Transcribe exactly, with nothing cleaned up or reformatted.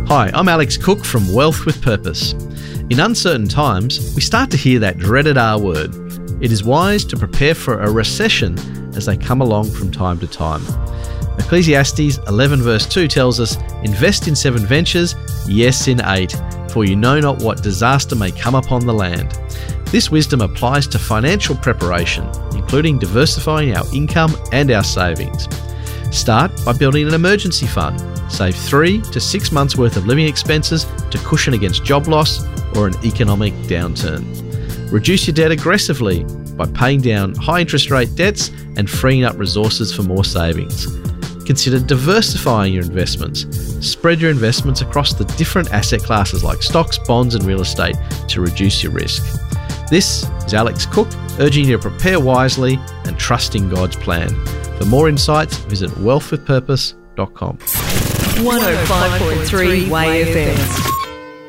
Hi, I'm Alex Cook from Wealth with Purpose. In uncertain times, we start to hear that dreaded R word. It is wise to prepare for a recession as they come along from time to time. Ecclesiastes eleven verse two tells us, "Invest in seven ventures, yes in eight, for you know not what disaster may come upon the land." This wisdom applies to financial preparation, including diversifying our income and our savings. Start by building an emergency fund. Save three to six months worth of living expenses to cushion against job loss or an economic downturn. Reduce your debt aggressively by paying down high interest rate debts and freeing up resources for more savings. Consider diversifying your investments. Spread your investments across the different asset classes like stocks, bonds and real estate to reduce your risk. This is Alex Cook, urging you to prepare wisely and trust in God's plan. For more insights, visit wealth with purpose dot com. one oh five point three W A F M.